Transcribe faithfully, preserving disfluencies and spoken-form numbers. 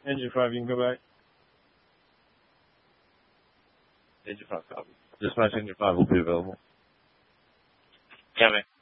Engine five, you can go back. Engine five copy. Dispatch engine five will be available. Yeah, man.